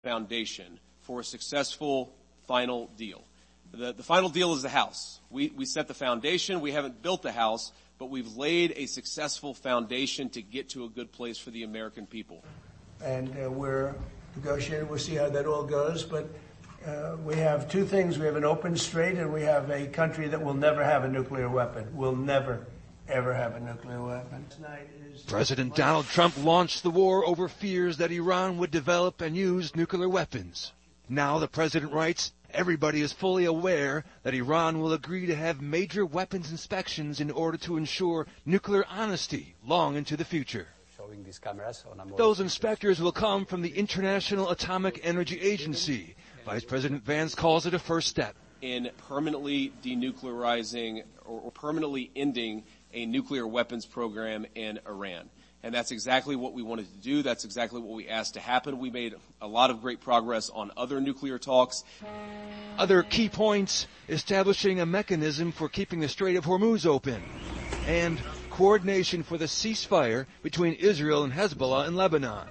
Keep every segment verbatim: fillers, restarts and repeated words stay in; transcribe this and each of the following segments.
foundation for a successful final deal. The, the final deal is the house. We, we set the foundation. We haven't built the house, but we've laid a successful foundation to get to a good place for the American people. And uh, we're negotiating. We'll see how that all goes. But uh, we have two things. We have an open strait, and we have a country that will never have a nuclear weapon. Will never, ever have a nuclear weapon. Tonight is President Donald Trump launched the war over fears that Iran would develop and use nuclear weapons. Now the president writes, everybody is fully aware that Iran will agree to have major weapons inspections in order to ensure nuclear honesty long into the future. Those inspectors will come from the International Atomic Energy Agency. Vice President Vance calls it a first step in permanently denuclearizing or permanently ending a nuclear weapons program in Iran. And that's exactly what we wanted to do. That's exactly what we asked to happen. We made a lot of great progress on other nuclear talks. Other key points, establishing a mechanism for keeping the Strait of Hormuz open, and coordination for the ceasefire between Israel and Hezbollah in Lebanon.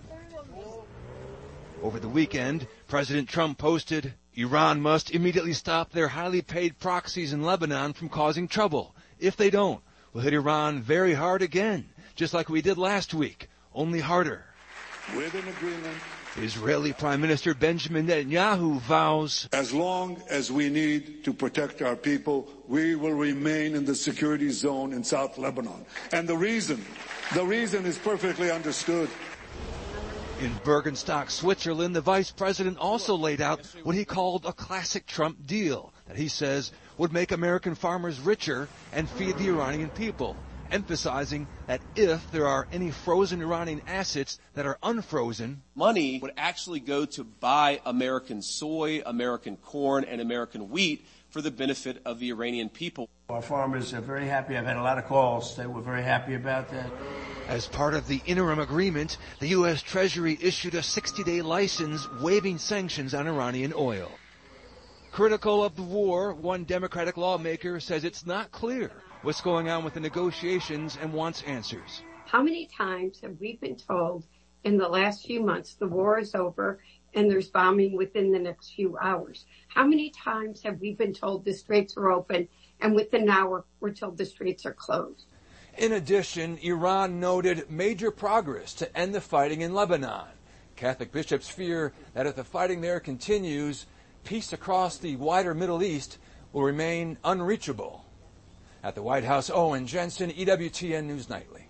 Over the weekend, President Trump posted, Iran must immediately stop their highly paid proxies in Lebanon from causing trouble. If they don't, we'll hit Iran very hard again, just like we did last week, only harder. With an agreement, Israeli Prime Minister Benjamin Netanyahu vows, as long as we need to protect our people, we will remain in the security zone in South Lebanon. And the reason, the reason is perfectly understood. In Bergenstock, Switzerland, the vice president also laid out what he called a classic Trump deal that he says would make American farmers richer and feed the Iranian people, emphasizing that if there are any frozen Iranian assets that are unfrozen, money would actually go to buy American soy, American corn, and American wheat for the benefit of the Iranian people. Our farmers are very happy. I've had a lot of calls. They were very happy about that. As part of the interim agreement, the U S. Treasury issued a sixty-day license waiving sanctions on Iranian oil. Critical of the war, one Democratic lawmaker says it's not clear what's going on with the negotiations and wants answers. How many times have we been told in the last few months the war is over and there's bombing within the next few hours? How many times have we been told the straits are open and within an hour we're told the straits are closed? In addition, Iran noted major progress to end the fighting in Lebanon. Catholic bishops fear that if the fighting there continues, peace across the wider Middle East will remain unreachable. At the White House, Owen Jensen, E W T N News Nightly.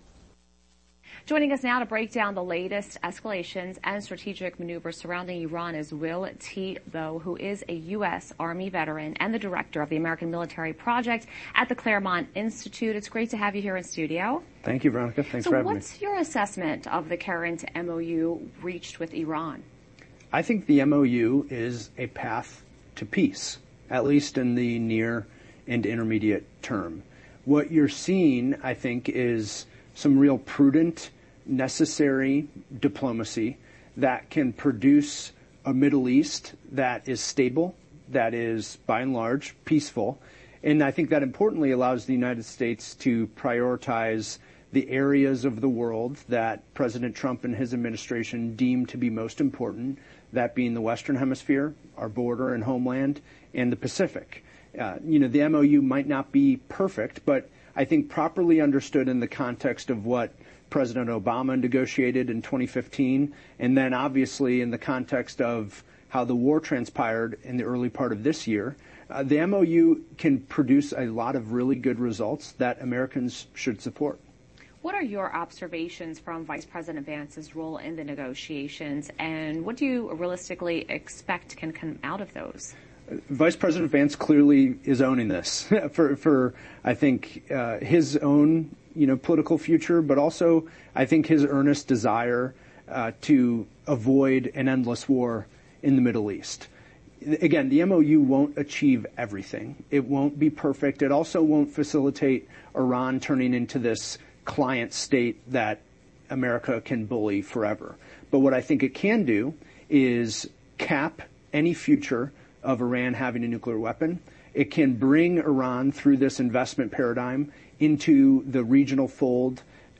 Joining us now to break down the latest escalations and strategic maneuvers surrounding Iran is Will Thibault, who is a U S. Army veteran and the director of the American Military Project at the Claremont Institute. It's great to have you here in studio. Thank you, Veronica. Thanks so for having me. So what's your assessment of the current M O U reached with Iran? I think the M O U is a path to peace, at least in the near and intermediate term. What you're seeing, I think, is some real prudent, necessary diplomacy that can produce a Middle East that is stable, that is, by and large, peaceful. And I think that importantly allows the United States to prioritize the areas of the world that President Trump and his administration deem to be most important, that being the Western Hemisphere, our border and homeland, and the Pacific. Uh, you know, the M O U might not be perfect, but I think properly understood in the context of what President Obama negotiated in twenty fifteen, and then obviously in the context of how the war transpired in the early part of this year, uh, the M O U can produce a lot of really good results that Americans should support. What are your observations from Vice President Vance's role in the negotiations, and what do you realistically expect can come out of those? Vice President Vance clearly is owning this for, for I think, uh, his own, you know, political future, but also I think his earnest desire uh, to avoid an endless war in the Middle East. Again, the M O U won't achieve everything. It won't be perfect. It also won't facilitate Iran turning into this client state that America can bully forever. But what I think it can do is cap any future of Iran having a nuclear weapon. It can bring Iran through this investment paradigm into the regional fold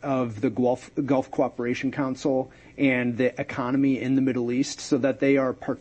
of the Gulf, Gulf Cooperation Council and the economy in the Middle East so that they are par-